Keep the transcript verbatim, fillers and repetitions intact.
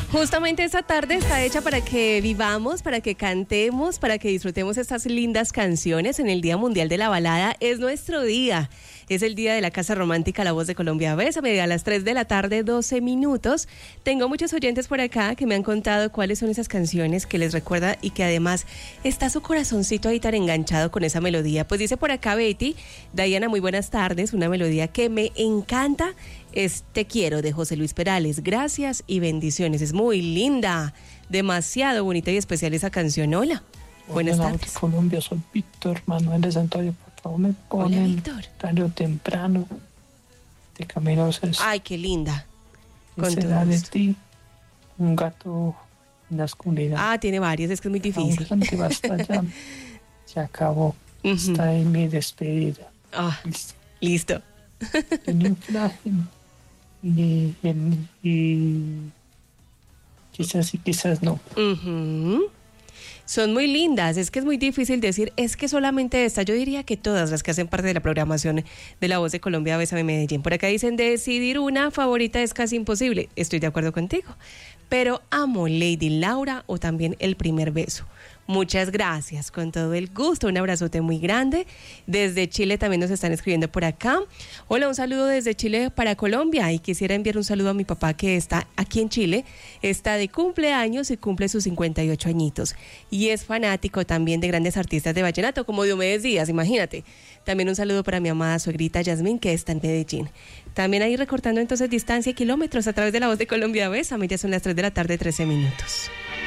Justamente esta tarde está hecha para que vivamos, para que cantemos, para que disfrutemos estas lindas canciones en el Día Mundial de la Balada. Es nuestro día. Es el día de la Casa Romántica La Voz de Colombia. Bésame, a las tres de la tarde, doce minutos. Tengo muchos oyentes por acá que me han contado cuáles son esas canciones que les recuerda y que además está su corazoncito ahí tan enganchado con esa melodía. Pues dice por acá Betty, Diana, muy buenas tardes. Una melodía que me encanta es Te Quiero, de José Luis Perales. Gracias y bendiciones. Es muy linda, demasiado bonita y especial esa canción. Hola, buenas Hola, tardes. Colombia, soy Víctor Manuel de Santoyo. Por favor, me ponen Hola, Víctor. Tarde o temprano de Camilo Sesto. Ay, qué linda. Con ¿Qué todo será de gusto. ti? Un gato en la oscuridad. Ah, tiene varias, es que es muy difícil. Aunque basta ya. Se acabó. Ujú. Está en mi despedida. Ah, Listo. listo. Tenía un frágil. Y, y, y quizás sí, quizás no. Ujú. Son muy lindas, es que es muy difícil decir, es que solamente esta, yo diría que todas las que hacen parte de la programación de La Voz de Colombia, Bésame Medellín. Por acá dicen, decidir una favorita es casi imposible, estoy de acuerdo contigo, pero amo Lady Laura o también El Primer Beso. Muchas gracias, con todo el gusto, un abrazote muy grande. Desde Chile también nos están escribiendo por acá. Hola, un saludo desde Chile para Colombia y quisiera enviar un saludo a mi papá que está aquí en Chile, está de cumpleaños y cumple sus cincuenta y ocho añitos y es fanático también de grandes artistas de vallenato como Diomedes Díaz, imagínate. También un saludo para mi amada suegrita Yasmín que está en Medellín. También ahí recortando entonces distancia y kilómetros a través de La Voz de Colombia. Bésame, ya son las tres de la tarde, trece minutos.